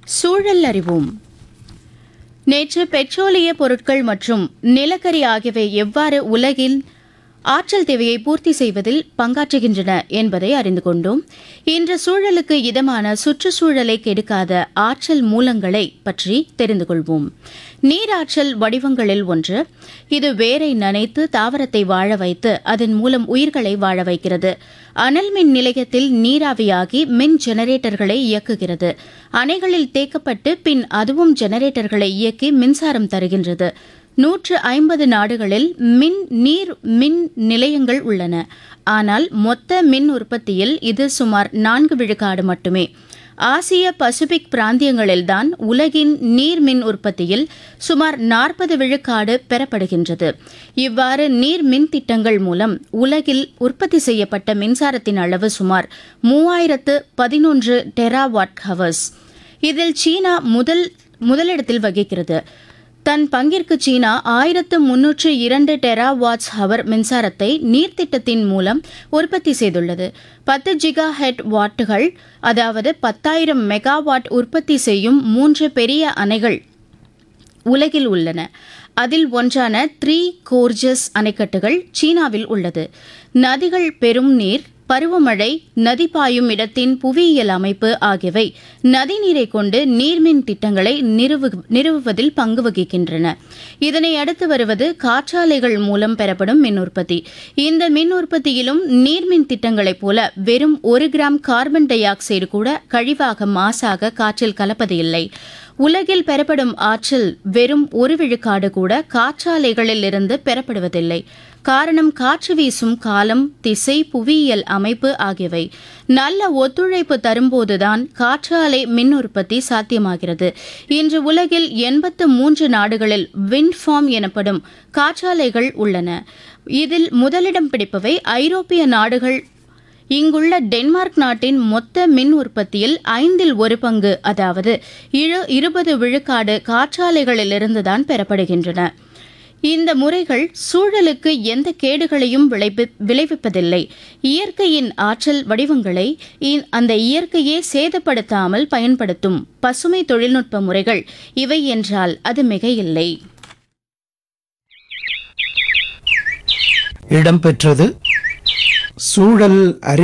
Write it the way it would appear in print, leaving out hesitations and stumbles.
சூழல் அறிவோம். நேற்று பெட்ரோலிய பொருட்கள் மற்றும் நிலக்கரி ஆகியவை எவ்வாறு உலகில் ஆற்றல் தேவையை பூர்த்தி செய்வதில் பங்காற்றுகின்றன என்பதை அறிந்து கொண்டோம். இன்று சூழலுக்கு இதமான சுற்றுச்சூழலை கெடுக்காத ஆற்றல் மூலங்களை பற்றி தெரிந்து கொள்வோம். நீராற்றல் வடிவங்களில் ஒன்று. இது வேரை நனைத்து தாவரத்தை வாழ வைத்து அதன் மூலம் உயிர்களை வாழ வைக்கிறது. அனல் மின் நிலையத்தில் நீராவியாகி மின் ஜெனரேட்டர்களை இயக்குகிறது. அணைகளில் தேக்கப்பட்டு பின் அதுவும் ஜெனரேட்டர்களை இயக்கி மின்சாரம் தருகின்றது. 150 நாடுகளில் நீர் மின் நிலையங்கள் உள்ளன. ஆனால் மொத்த மின் உற்பத்தியில் இது சுமார் 4 விழுக்காடு மட்டுமே. ஆசிய பசிபிக் பிராந்தியங்களில்தான் உலகின் நீர் மின் உற்பத்தியில் சுமார் 40 விழுக்காடு பெறப்படுகின்றது. இவ்வாறு நீர் மின் திட்டங்கள் மூலம் உலகில் உற்பத்தி செய்யப்பட்ட மின்சாரத்தின் அளவு சுமார் 3011 டெராவாட் ஹவர்ஸ். இதில் சீனா முதலிடத்தில் வகிக்கிறது. தன் பங்கிற்கு சீனா 1302 டெராவாட்ஸ் ஹவர் மின்சாரத்தை நீர்த்திட்டத்தின் மூலம் உற்பத்தி செய்துள்ளது. 10 ஜிகா ஹெட் வாட்டுகள், அதாவது 10,000 மெகாவாட் உற்பத்தி செய்யும் 3 பெரிய அணைகள் உலகில் உள்ளன. அதில் ஒன்றான 3 கோர்ஜஸ் அணைக்கட்டுகள் சீனாவில் உள்ளது. நதிகள் பெரும் நீர், பருவமழை, நதி பாயும் இடத்தின் புவியியல் அமைப்பு ஆகியவை நதிநீரை கொண்டு நீர்மின் திட்டங்களை நிறுவுவதில் பங்கு வகிக்கின்றன. இதனை அடுத்து வருவது காற்றாலைகள் மூலம் பெறப்படும் மின் உற்பத்தி. இந்த மின் உற்பத்தியிலும் நீர்மின் திட்டங்களைப் போல வெறும் 1 கிராம் கார்பன் டை ஆக்சைடு கூட கழிவாக மாசாக காற்றில் கலப்பது இல்லை. உலகில் பெறப்படும் ஆற்றல் வெறும் 1 விழுக்காடு கூட காற்றாலைகளில் இருந்து பெறப்படுவதில்லை. காரணம் காற்று வீசும் காலம், திசை, புவியியல் அமைப்பு ஆகியவை நல்ல ஒத்துழைப்பு தரும்போதுதான் காற்றாலை மின் உற்பத்தி சாத்தியமாகிறது. இன்று உலகில் 83 நாடுகளில் விண்ட் ஃபார்ம் எனப்படும் காற்றாலைகள் உள்ளன. இதில் முதலிடம் பிடிப்பவை ஐரோப்பிய நாடுகள். இங்குள்ள டென்மார்க் நாட்டின் மொத்த மின் உற்பத்தியில் 1/5 பங்கு, அதாவது 20 விழுக்காடு காற்றாலைகளிலிருந்துதான் பெறப்படுகின்றன. இந்த முறைகள் சூழலுக்கு எந்த கேடுகளையும் விளைவிப்பதில்லை. இயற்கையின் ஆற்றல் வடிவங்களை அந்த இயற்கையே சேதப்படுத்தாமல் பயன்படுத்தும் பசுமை தொழில்நுட்ப முறைகள் இவை என்றால் அது மிகையில்லை. இடம்பெற்றது சூழல் அறி